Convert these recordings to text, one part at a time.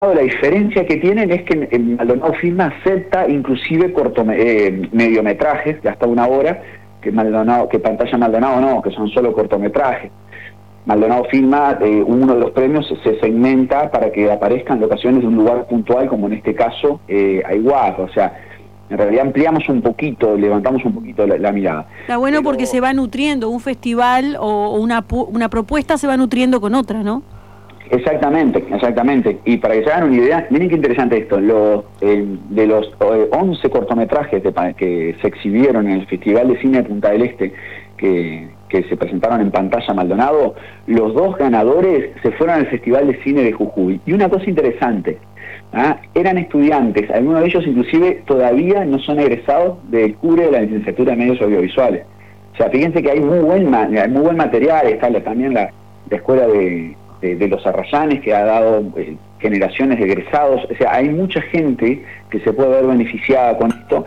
La diferencia que tienen es que el Maldonado Filma acepta inclusive mediometrajes de hasta 1 hora, que Pantalla Maldonado no, que son solo cortometrajes. Maldonado Filma, uno de los premios se segmenta para que aparezcan locaciones de un lugar puntual, como en este caso Aiguaz. O sea, en realidad ampliamos un poquito, levantamos un poquito la mirada. Está bueno porque se va nutriendo, un festival o una propuesta se va nutriendo con otra, ¿no? Exactamente. Y para que se hagan una idea, miren qué interesante esto, de los 11 cortometrajes que se exhibieron en el Festival de Cine de Punta del Este, que se presentaron en Pantalla Maldonado, los 2 ganadores se fueron al Festival de Cine de Jujuy. Y una cosa interesante, eran estudiantes, algunos de ellos inclusive todavía no son egresados del CURE de la licenciatura de Medios Audiovisuales. O sea, fíjense que hay muy buen material, está también la escuela de los Arrayanes, que ha dado generaciones de egresados. O sea, hay mucha gente que se puede ver beneficiada con esto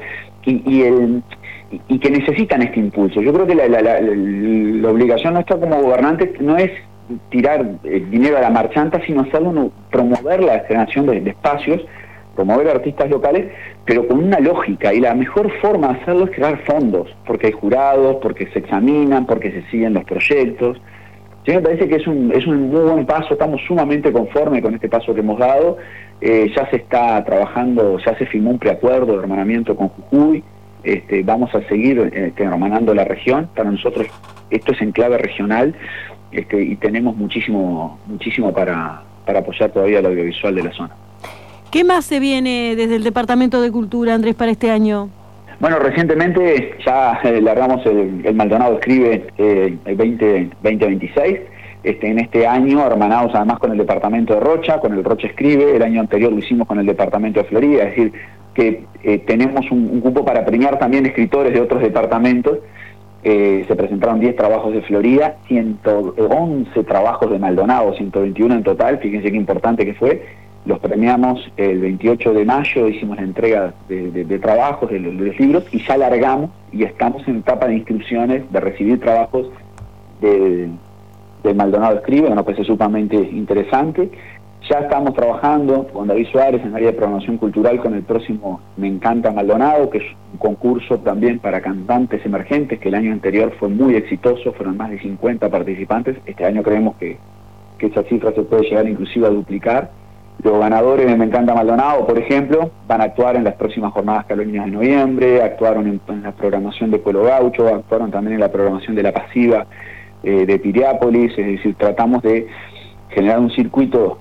y que necesitan este impulso. Yo creo que la obligación nuestra como gobernantes no es tirar dinero a la marchanta, sino hacerlo, promover la generación de espacios, promover artistas locales, pero con una lógica, y la mejor forma de hacerlo es crear fondos, porque hay jurados, porque se examinan, porque se siguen los proyectos. Sí, me parece que es un muy buen paso, estamos sumamente conformes con este paso que hemos dado. Ya se está trabajando, ya se firmó un preacuerdo de hermanamiento con Jujuy. Vamos a seguir hermanando la región. Para nosotros esto es en clave regional, y tenemos muchísimo para apoyar todavía el audiovisual de la zona. ¿Qué más se viene desde el Departamento de Cultura, Andrés, para este año? Bueno, recientemente ya largamos el Maldonado Escribe el 2026. En este año, hermanados además con el departamento de Rocha, con el Rocha Escribe. El año anterior lo hicimos con el departamento de Florida, es decir, que tenemos un cupo para premiar también escritores de otros departamentos. Se presentaron 10 trabajos de Florida, 111 trabajos de Maldonado, 121 en total. Fíjense qué importante que fue. Los premiamos el 28 de mayo, hicimos la entrega de trabajos, de los libros, y ya largamos y estamos en etapa de inscripciones, de recibir trabajos de Maldonado Escribe, que nos parece sumamente interesante. Ya estamos trabajando con David Suárez en el área de programación cultural con el próximo Me Encanta Maldonado, que es un concurso también para cantantes emergentes, que el año anterior fue muy exitoso, fueron más de 50 participantes. Este año creemos que esa cifra se puede llegar inclusive a duplicar. Los ganadores de Me Encanta Maldonado, por ejemplo, van a actuar en las próximas jornadas carolinas de noviembre, actuaron en la programación de Pueblo Gaucho, actuaron también en la programación de La Pasiva de Piriápolis. Es decir, tratamos de generar un circuito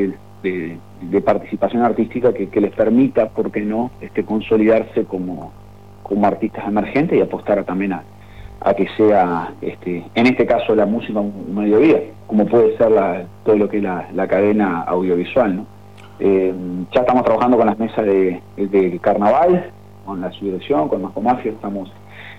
de participación artística que les permita, ¿por qué no?, consolidarse como artistas emergentes y apostar también a que sea, en este caso, la música un medio de vida, como puede ser todo lo que es la cadena audiovisual, ¿no? Ya estamos trabajando con las mesas de carnaval, con la subdirección, con Mascomafia, estamos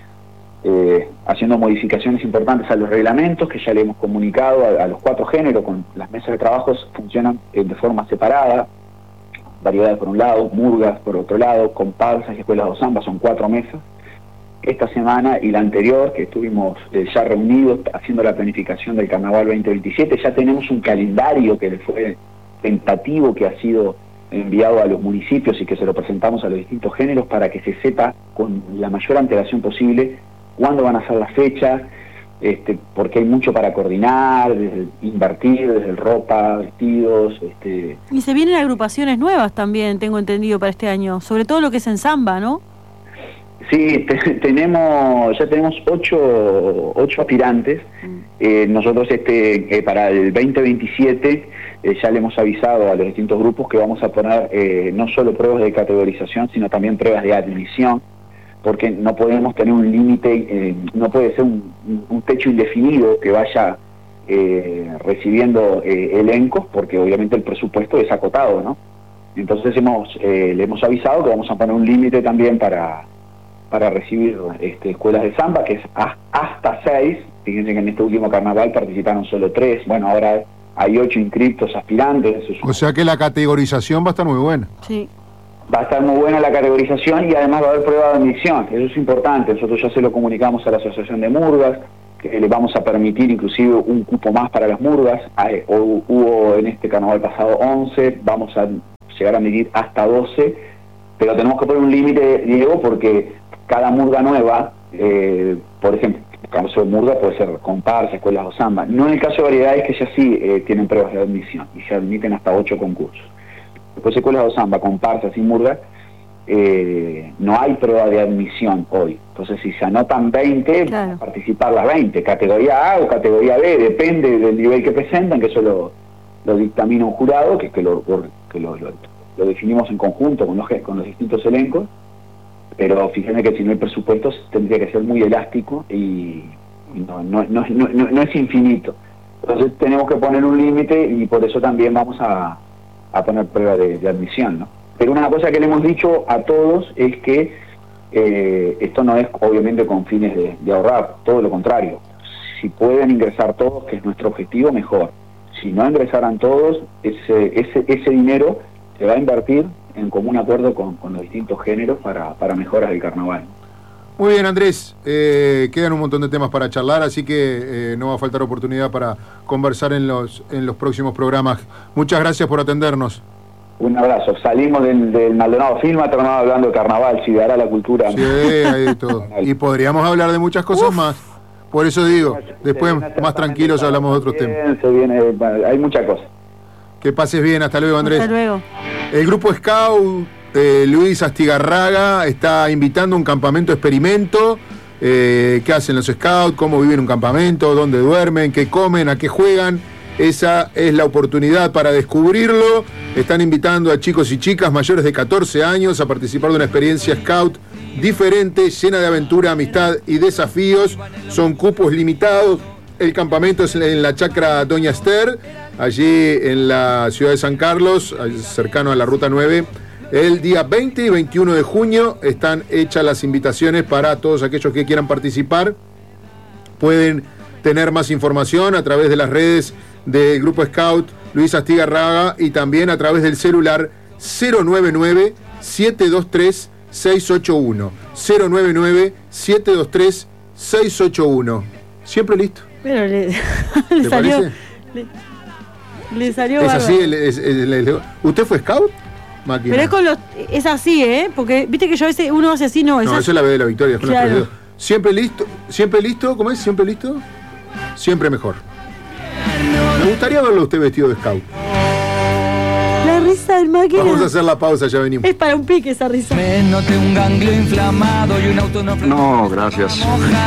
haciendo modificaciones importantes a los reglamentos que ya le hemos comunicado a los 4 géneros. Con las mesas de trabajos funcionan de forma separada, variedades por un lado, murgas por otro lado, comparsas y escuelas de samba, son 4 mesas. Esta semana y la anterior, que estuvimos ya reunidos haciendo la planificación del Carnaval 2027, ya tenemos un calendario que fue tentativo, que ha sido enviado a los municipios y que se lo presentamos a los distintos géneros para que se sepa con la mayor antelación posible cuándo van a ser las fechas, porque hay mucho para coordinar, desde invertir, desde ropa, vestidos. Y se vienen agrupaciones nuevas también, tengo entendido, para este año, sobre todo lo que es en samba, ¿no? Sí, ya tenemos 8 aspirantes. Nosotros para el 2027 ya le hemos avisado a los distintos grupos que vamos a poner no solo pruebas de categorización, sino también pruebas de admisión, porque no podemos tener un límite, no puede ser un techo indefinido que vaya recibiendo elencos, porque obviamente el presupuesto es acotado, ¿no? Entonces le hemos avisado que vamos a poner un límite también para recibir escuelas de samba, que es hasta 6. Fíjense que en este último carnaval participaron solo 3, bueno, ahora hay 8 inscriptos aspirantes. O sea que la categorización va a estar muy buena. Sí. Va a estar muy buena la categorización y además va a haber prueba de admisión, eso es importante. Nosotros ya se lo comunicamos a la Asociación de Murgas, que le vamos a permitir inclusive un cupo más para las murgas. Hubo en este carnaval pasado 11, vamos a llegar a medir hasta 12, pero tenemos que poner un límite, Diego, porque cada murga nueva, por ejemplo, el caso de murga puede ser comparsa, escuelas o samba. No en el caso de variedades, que ya sí tienen pruebas de admisión y se admiten hasta 8 concursos. Después escuelas o samba, comparsas y murgas, no hay prueba de admisión hoy. Entonces, si se anotan 20, claro, van a participar las 20, categoría A o categoría B, depende del nivel que presentan, que eso lo dictamina un jurado, que lo definimos en conjunto con los distintos elencos. Pero fíjense que si no hay presupuestos tendría que ser muy elástico y no es infinito. Entonces tenemos que poner un límite y por eso también vamos a poner prueba de admisión, ¿no? Pero una cosa que le hemos dicho a todos es que esto no es obviamente con fines de ahorrar, todo lo contrario. Si pueden ingresar todos, que es nuestro objetivo, mejor. Si no ingresaran todos, ese dinero se va a invertir en común acuerdo con los distintos géneros para mejoras del carnaval. Muy bien, Andrés, quedan un montón de temas para charlar, así que no va a faltar oportunidad para conversar en los próximos programas. Muchas gracias por atendernos. Un abrazo. Salimos del Maldonado Filma, terminamos hablando de carnaval, si dará la cultura. Sí, hay de todo. Y podríamos hablar de muchas cosas más. Por eso digo, después más tranquilos hablamos de otros temas. Hay muchas cosas. Que pases bien, hasta luego, Andrés. Hasta luego. El grupo Scout Luis Astigarraga está invitando a un campamento experimento. ¿Qué hacen los Scouts? ¿Cómo viven un campamento? ¿Dónde duermen? ¿Qué comen? ¿A qué juegan? Esa es la oportunidad para descubrirlo. Están invitando a chicos y chicas mayores de 14 años a participar de una experiencia Scout diferente, llena de aventura, amistad y desafíos. Son cupos limitados. El campamento es en la Chacra Doña Esther, allí en la ciudad de San Carlos, cercano a la Ruta 9. El día 20 y 21 de junio están hechas las invitaciones para todos aquellos que quieran participar. Pueden tener más información a través de las redes del Grupo Scout Luis Astigarraga y también a través del celular 099-723-681. 099-723-681. Siempre listo. Pero le ¿Te salió. parece? Le salió. Es así. bárbaro. ¿Usted fue Scout? Máquina. Pero es así, Porque viste que yo a veces uno hace así, no. No, eso es la B de la victoria. Claro. Siempre listo. ¿Cómo es? ¿Siempre listo? Siempre mejor. Me gustaría verlo a usted vestido de Scout. La risa del máquina. Vamos a hacer la pausa, ya venimos. Es para un pique esa risa. Me noté un ganglio inflamado y un auto no... No, gracias.